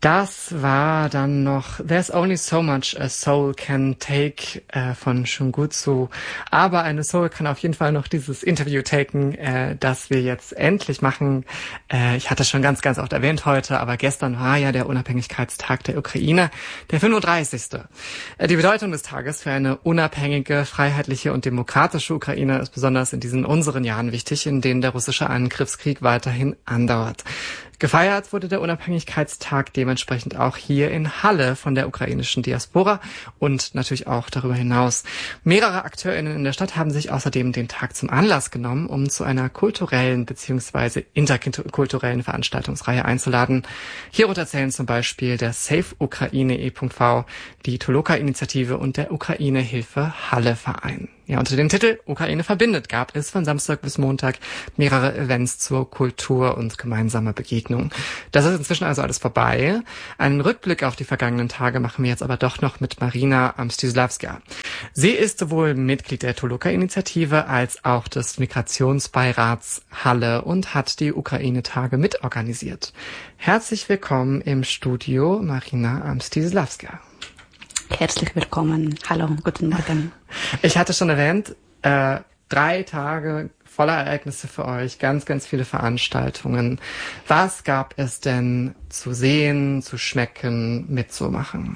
Das war dann noch There's Only So Much a Soul Can Take von Shungutsu. Aber eine Soul kann auf jeden Fall noch dieses Interview taken, das wir jetzt endlich machen. Ich hatte schon ganz oft erwähnt heute, aber gestern war ja der Unabhängigkeitstag der Ukraine, der 35. Die Bedeutung des Tages für eine unabhängige, freiheitliche und demokratische Ukraine ist besonders in diesen unseren Jahren wichtig, in denen der russische Angriffskrieg weiterhin andauert. Gefeiert wurde der Unabhängigkeitstag dementsprechend auch hier in Halle von der ukrainischen Diaspora und natürlich auch darüber hinaus. Mehrere AkteurInnen in der Stadt haben sich außerdem den Tag zum Anlass genommen, um zu einer kulturellen bzw. interkulturellen Veranstaltungsreihe einzuladen. Hierunter zählen zum Beispiel der Save Ukraine e.V., die Toloka-Initiative und der Ukraine-Hilfe Halle-Verein. Ja, unter dem Titel Ukraine verbindet gab es von Samstag bis Montag mehrere Events zur Kultur und gemeinsamer Begegnung. Das ist inzwischen also alles vorbei. Einen Rückblick auf die vergangenen Tage machen wir jetzt aber doch noch mit Marina Mstysławska. Sie ist sowohl Mitglied der Toloka-Initiative als auch des Migrationsbeirats Halle und hat die Ukraine-Tage mitorganisiert. Herzlich willkommen im Studio, Marina Mstysławska. Herzlich willkommen. Hallo, guten Morgen. Ich hatte schon erwähnt, 3 Tage voller Ereignisse für euch, ganz viele Veranstaltungen. Was gab es denn zu sehen, zu schmecken, mitzumachen?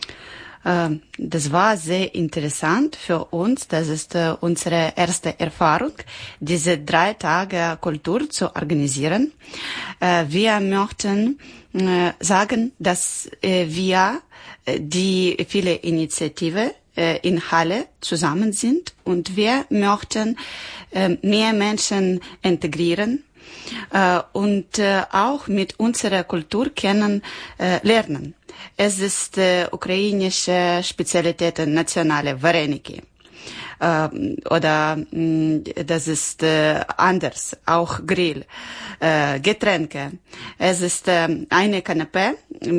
Das war sehr interessant für uns. Das ist unsere erste Erfahrung, diese 3 Tage Kultur zu organisieren. Wir möchten sagen, dass wir die viele Initiative in Halle zusammen sind und wir möchten mehr Menschen integrieren und auch mit unserer Kultur lernen. Es ist ukrainische Spezialitäten, nationale Vareniki. Oder das ist anders, auch Grill, Getränke. Es ist eine Kanapé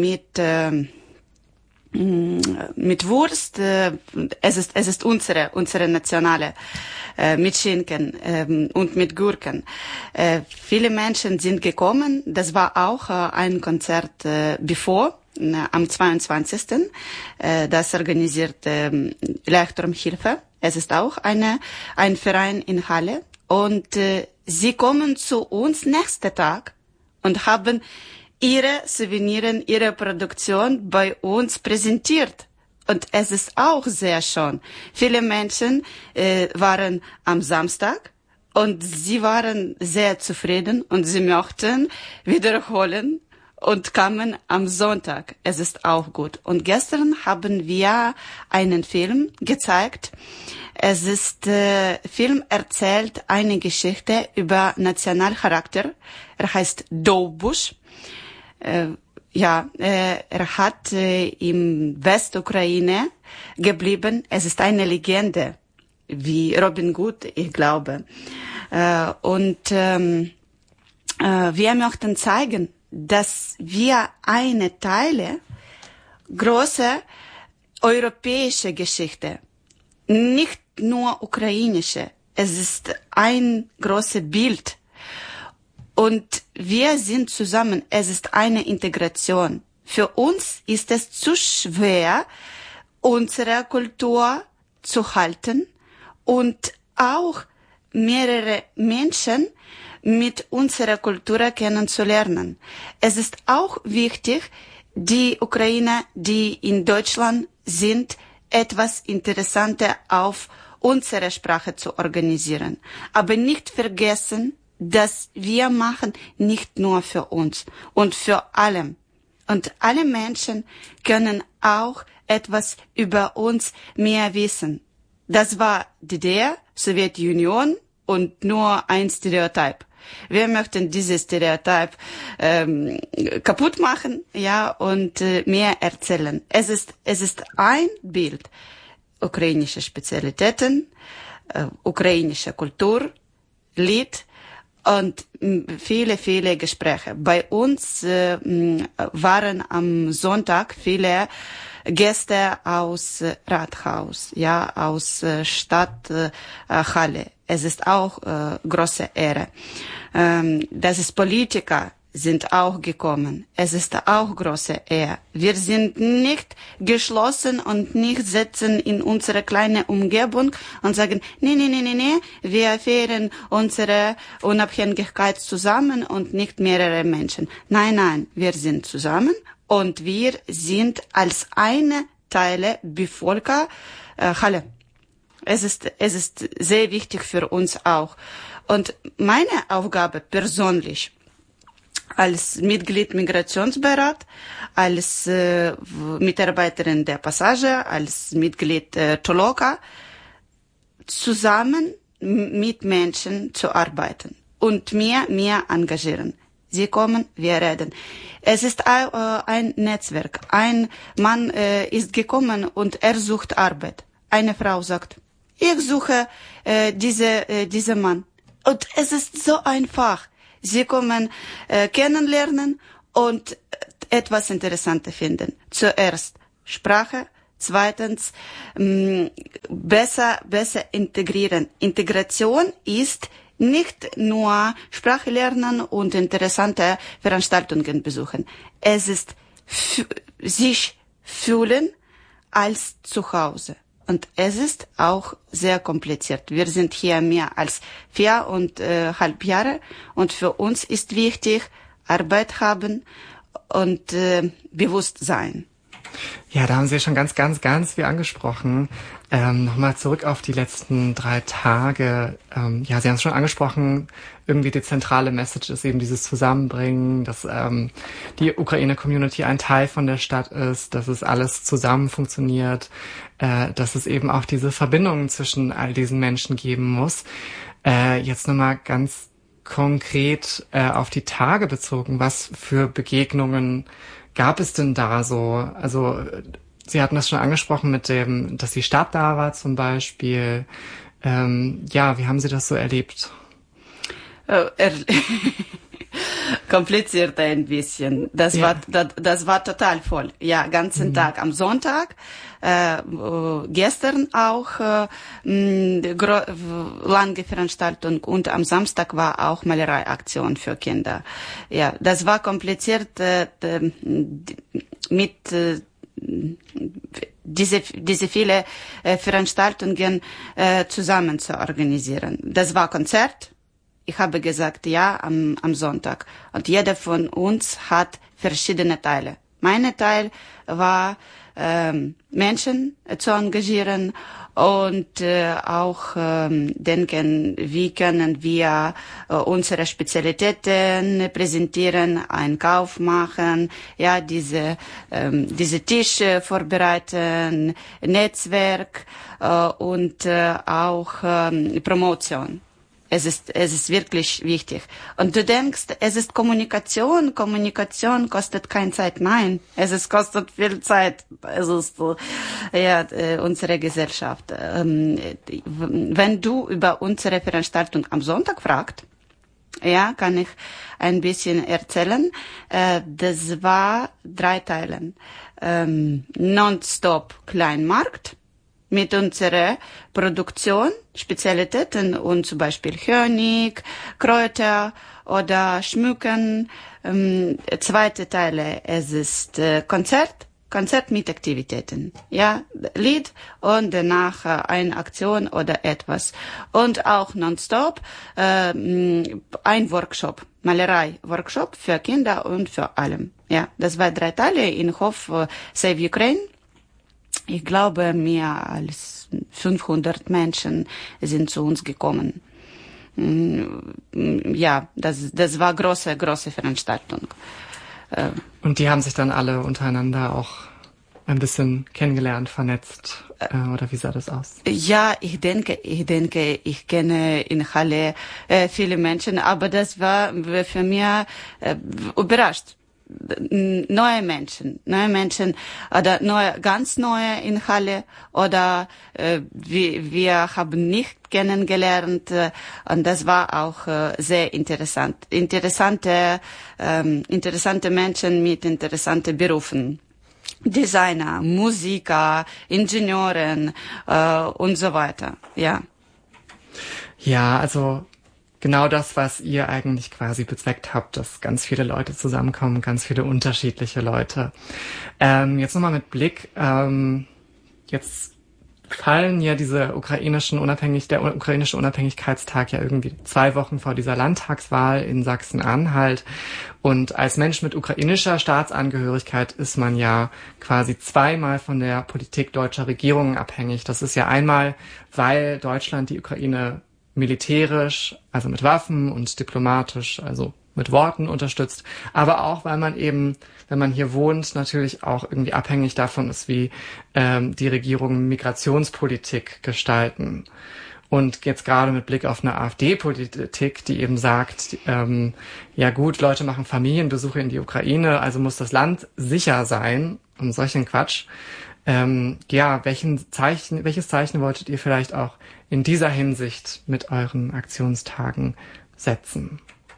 mit Wurst. Es ist unsere nationale mit Schinken und mit Gurken. Viele Menschen sind gekommen. Das war auch ein Konzert bevor. Am 22. Das organisiert Leuchtturmhilfe. Es ist auch ein Verein in Halle. Und sie kommen zu uns nächsten Tag und haben ihre Souvenirs, ihre Produktion bei uns präsentiert. Und es ist auch sehr schön. Viele Menschen waren am Samstag und sie waren sehr zufrieden und sie möchten wiederholen und kamen am Sonntag. Es ist auch gut. Und gestern haben wir einen Film gezeigt. Es ist Film erzählt eine Geschichte über Nationalcharakter. Er heißt Довбуш. Er hat im Westukraine geblieben. Es ist eine Legende, wie Robin Hood, ich glaube. Und wir möchten zeigen, dass wir eine Teile große europäische Geschichte, nicht nur ukrainische. Es ist ein großes Bild. Und wir sind zusammen. Es ist eine Integration. Für uns ist es zu schwer, unsere Kultur zu halten und auch mehrere Menschen mit unserer Kultur kennenzulernen. Es ist auch wichtig, die Ukrainer, die in Deutschland sind, etwas Interessantes auf unserer Sprache zu organisieren. Aber nicht vergessen, dass wir machen nicht nur für uns und für alle. Und alle Menschen können auch etwas über uns mehr wissen. Das war die DDR, Sowjetunion und nur ein Stereotyp. Wir möchten dieses Stereotyp kaputt machen, ja, und mehr erzählen. Es ist ein Bild. Ukrainische Spezialitäten, ukrainische Kultur, Lied und viele Gespräche. Bei uns waren am Sonntag viele Gäste aus Rathaus, ja, aus Stadt Halle. Es ist auch große Ehre. Das ist Politiker sind auch gekommen. Es ist auch große Ehre. Wir sind nicht geschlossen und nicht sitzen in unserer kleinen Umgebung und sagen, nee, wir feiern unsere Unabhängigkeit zusammen und nicht mehrere Menschen. Nein, wir sind zusammen und wir sind als eine Teile Bevölkerung Halle. Es ist sehr wichtig für uns auch. Und meine Aufgabe persönlich als Mitglied Migrationsbeirat, als Mitarbeiterin der Passage, als Mitglied Toloka, zusammen mit Menschen zu arbeiten und mehr engagieren. Sie kommen, wir reden. Es ist ein Netzwerk. Ein Mann ist gekommen und er sucht Arbeit. Eine Frau sagt, ich suche diese Mann. Und es ist so einfach. Sie kommen kennenlernen und etwas Interessantes finden. Zuerst Sprache, zweitens besser integrieren. Integration ist nicht nur Sprache lernen und interessante Veranstaltungen besuchen. Es ist sich fühlen als zu Hause. Und es ist auch sehr kompliziert. Wir sind hier mehr als 4,5 Jahre und für uns ist wichtig, Arbeit haben und Bewusstsein. Ja, da haben Sie schon ganz viel angesprochen. Nochmal zurück auf die letzten 3 Tage. Ja, Sie haben es schon angesprochen, irgendwie die zentrale Message ist eben dieses Zusammenbringen, dass die Ukraine-Community ein Teil von der Stadt ist, dass es alles zusammen funktioniert, dass es eben auch diese Verbindungen zwischen all diesen Menschen geben muss. Jetzt nochmal ganz konkret auf die Tage bezogen, was für Begegnungen gab es denn da so? Also Sie hatten das schon angesprochen mit dem, dass die Stadt da war zum Beispiel. Ja, wie haben Sie das so erlebt? Kompliziert ein bisschen. Das war total voll. Ja, ganzen Tag. Am Sonntag, gestern auch lange Veranstaltung und am Samstag war auch Malereiaktion für Kinder. Ja, das war kompliziert mit diese viele Veranstaltungen zusammen zu organisieren. Das war Konzert. Ich habe gesagt, ja, am Sonntag. Und jeder von uns hat verschiedene Teile. Mein Teil war, Menschen zu engagieren und auch denken, wie können wir unsere Spezialitäten präsentieren, Einkauf machen, ja, diese Tische vorbereiten, Netzwerk und auch Promotion. Es ist wirklich wichtig. Und du denkst, es ist Kommunikation. Kommunikation kostet keine Zeit. Nein, kostet viel Zeit. Es ist, ja, unsere Gesellschaft. Wenn du über unsere Veranstaltung am Sonntag fragst, ja, kann ich ein bisschen erzählen. Das war 3 Teilen. Non-stop Kleinmarkt. Mit unserer Produktion, Spezialitäten und zum Beispiel Honig, Kräuter oder Schmücken. Zweite Teile, es ist Konzert mit Aktivitäten. Ja, Lied und danach eine Aktion oder etwas. Und auch nonstop ein Workshop, Malerei-Workshop für Kinder und für alle. Ja, das war 3 Teile in Hof Save Ukraine. Ich glaube, mehr als 500 Menschen sind zu uns gekommen. Ja, das war große Veranstaltung. Und die haben sich dann alle untereinander auch ein bisschen kennengelernt, vernetzt, oder wie sah das aus? Ja, ich denke, ich kenne in Halle viele Menschen, aber das war für mich überrascht. Neue Menschen oder ganz neue in Halle oder wir haben nicht kennengelernt und das war auch sehr interessant. Interessante Menschen mit interessanten Berufen. Designer, Musiker, Ingenieuren und so weiter, ja. Ja, also genau das, was ihr eigentlich quasi bezweckt habt, dass ganz viele Leute zusammenkommen, ganz viele unterschiedliche Leute. Jetzt nochmal mit Blick, jetzt fallen ja der ukrainische Unabhängigkeitstag ja irgendwie 2 Wochen vor dieser Landtagswahl in Sachsen-Anhalt. Und als Mensch mit ukrainischer Staatsangehörigkeit ist man ja quasi zweimal von der Politik deutscher Regierungen abhängig. Das ist ja einmal, weil Deutschland die Ukraine militärisch, also mit Waffen, und diplomatisch, also mit Worten unterstützt, aber auch, weil man eben, wenn man hier wohnt, natürlich auch irgendwie abhängig davon ist, wie die Regierungen Migrationspolitik gestalten. Und jetzt gerade mit Blick auf eine AfD-Politik, die eben sagt, ja gut, Leute machen Familienbesuche in die Ukraine, also muss das Land sicher sein, und solchen Quatsch. Ja, welches Zeichen wolltet ihr vielleicht auch in dieser Hinsicht mit euren Aktionstagen setzen?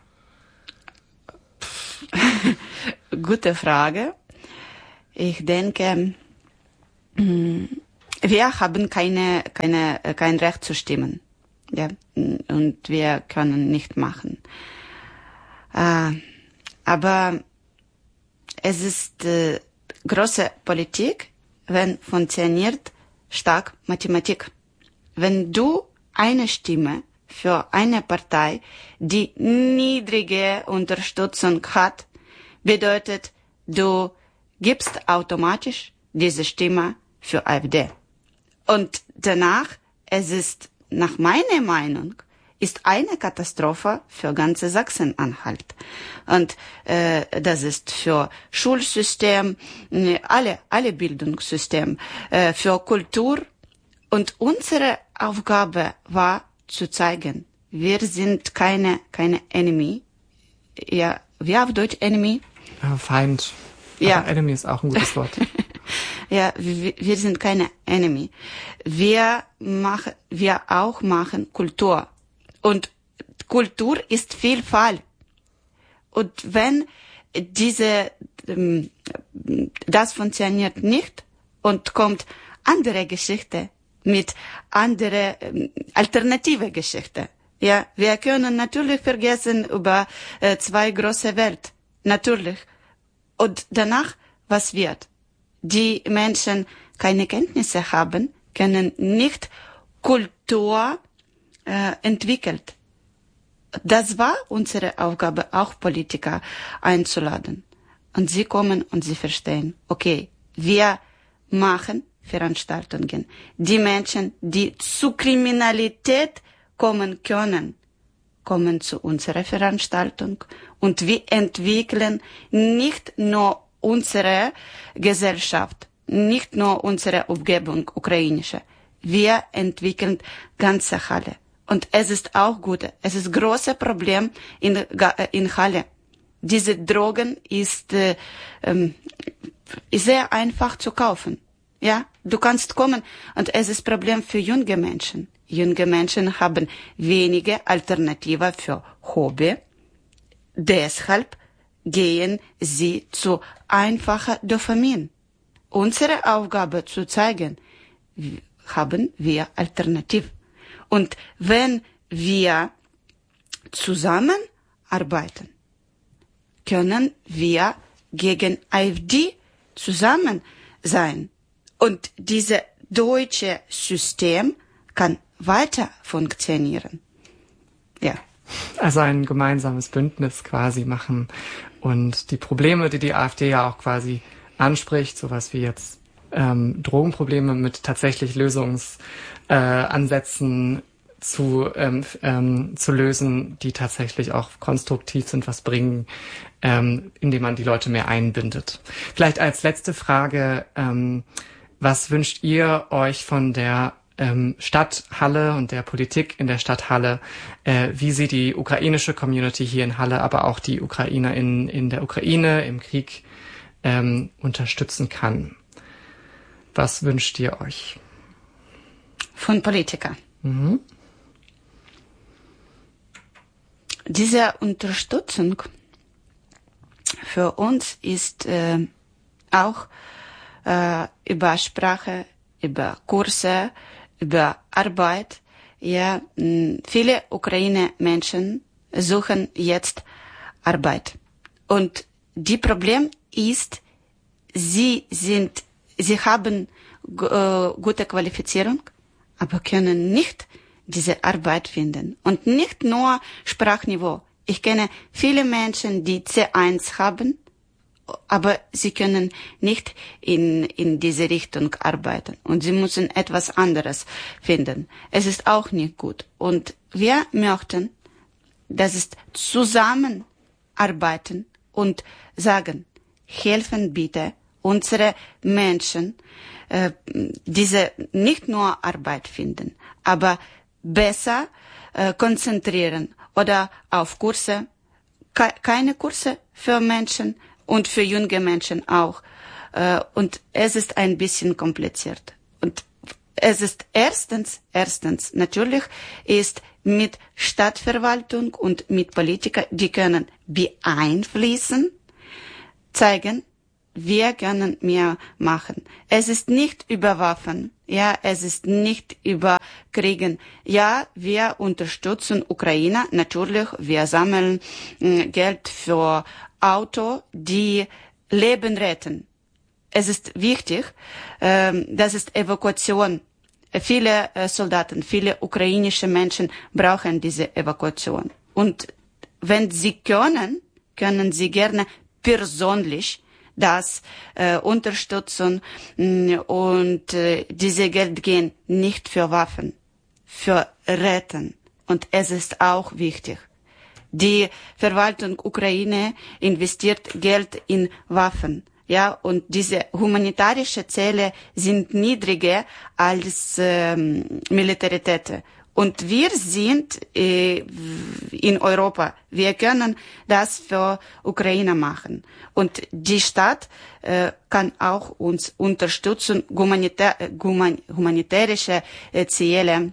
Gute Frage. Ich denke, wir haben kein Recht zu stimmen. Ja, und wir können nicht machen. Aber es ist große Politik, wenn funktioniert stark Mathematik. Wenn du eine Stimme für eine Partei, die niedrige Unterstützung hat, bedeutet, du gibst automatisch diese Stimme für AfD. Und danach, es ist nach meiner Meinung, ist eine Katastrophe für ganze Sachsen-Anhalt. Und das ist für Schulsystem, alle Bildungssystem, für Kultur. Und unsere Aufgabe war zu zeigen, wir sind keine Enemy. Ja, wie auf Deutsch Enemy? Feind. Ja. Aber Enemy ist auch ein gutes Wort. Ja, wir sind keine Enemy. Wir auch machen Kultur. Und Kultur ist Vielfalt. Und wenn das funktioniert nicht und kommt andere Geschichte mit andere alternative Geschichte. Ja, wir können natürlich vergessen über 2 große Welt. Natürlich. Und danach, was wird? Die Menschen keine Kenntnisse haben, können nicht Kultur entwickelt. Das war unsere Aufgabe, auch Politiker einzuladen. Und sie kommen und sie verstehen, okay, wir machen Veranstaltungen. Die Menschen, die zu Kriminalität kommen können, kommen zu unserer Veranstaltung. Und wir entwickeln nicht nur unsere Gesellschaft, nicht nur unsere Umgebung, ukrainische. Wir entwickeln ganze Halle. Und es ist auch gut. Es ist ein großes Problem in Halle. Diese Drogen ist sehr einfach zu kaufen. Ja, du kannst kommen und es ist ein Problem für junge Menschen. Junge Menschen haben wenige Alternative für Hobby. Deshalb gehen sie zu einfacher Dopamin. Unsere Aufgabe zu zeigen, haben wir Alternativ. Und wenn wir zusammenarbeiten, können wir gegen AfD zusammen sein. Und dieses deutsche System kann weiter funktionieren. Ja. Also ein gemeinsames Bündnis quasi machen und die Probleme, die AfD ja auch quasi anspricht, sowas wie jetzt Drogenprobleme mit tatsächlich Lösungsansätzen zu lösen, die tatsächlich auch konstruktiv sind, was bringen, indem man die Leute mehr einbindet. Vielleicht als letzte Frage, was wünscht ihr euch von der Stadt Halle und der Politik in der Stadt Halle, wie sie die ukrainische Community hier in Halle, aber auch die Ukrainer in der Ukraine im Krieg unterstützen kann? Was wünscht ihr euch? Von Politikern. Diese Unterstützung für uns ist auch über Sprache, über Kurse, über Arbeit, ja, viele Ukraine-Menschen suchen jetzt Arbeit. Und die Problem ist, sie haben gute Qualifizierung, aber können nicht diese Arbeit finden. Und nicht nur Sprachniveau. Ich kenne viele Menschen, die C1 haben, aber sie können nicht in diese Richtung arbeiten. Und sie müssen etwas anderes finden. Es ist auch nicht gut. Und wir möchten, dass es zusammenarbeiten und sagen, helfen bitte unsere Menschen, diese nicht nur Arbeit finden, aber besser konzentrieren oder auf Kurse, keine Kurse für Menschen und für junge Menschen auch. Und es ist ein bisschen kompliziert. Und es ist erstens, natürlich ist mit Stadtverwaltung und mit Politikern, die können beeinflussen, zeigen, wir können mehr machen. Es ist nicht über Waffen, ja, es ist nicht über Kriegen. Ja, wir unterstützen Ukraine, natürlich, wir sammeln Geld für Auto, die Leben retten. Es ist wichtig, das ist Evakuation. Viele Soldaten, viele ukrainische Menschen brauchen diese Evakuation. Und wenn sie können sie gerne persönlich das unterstützen und diese Geld gehen nicht für Waffen, für Retten. Und es ist auch wichtig. Die Verwaltung Ukraine investiert Geld in Waffen. Ja, und diese humanitärische Ziele sind niedriger als Militarität. Und wir sind in Europa. Wir können das für Ukraine machen. Und die Stadt kann auch uns unterstützen, humanitärische Ziele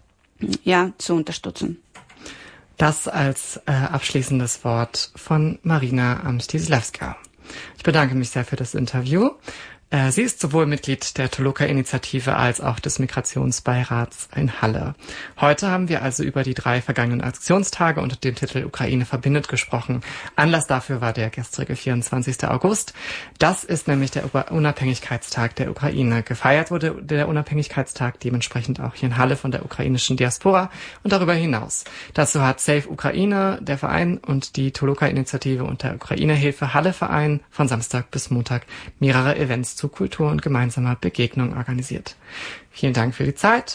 zu unterstützen. Das als abschließendes Wort von Marina Mstislawska. Ich bedanke mich sehr für das Interview. Sie ist sowohl Mitglied der Toluca-Initiative als auch des Migrationsbeirats in Halle. Heute haben wir also über die 3 vergangenen Aktionstage unter dem Titel Ukraine verbindet gesprochen. Anlass dafür war der gestrige 24. August. Das ist nämlich der Unabhängigkeitstag der Ukraine. Gefeiert wurde der Unabhängigkeitstag dementsprechend auch hier in Halle von der ukrainischen Diaspora und darüber hinaus. Dazu hat Save Ukraine, der Verein, und die Toluca-Initiative und der Ukraine-Hilfe Halle-Verein von Samstag bis Montag mehrere Events zu Kultur und gemeinsamer Begegnung organisiert. Vielen Dank für die Zeit.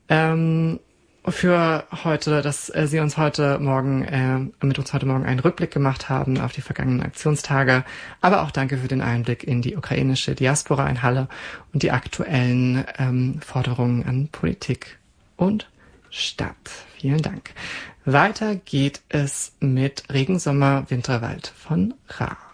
Für heute, dass Sie uns heute Morgen mit uns heute Morgen einen Rückblick gemacht haben auf die vergangenen Aktionstage, aber auch danke für den Einblick in die ukrainische Diaspora in Halle und die aktuellen Forderungen an Politik und Stadt. Vielen Dank. Weiter geht es mit Regensommer Winterwald von Ra.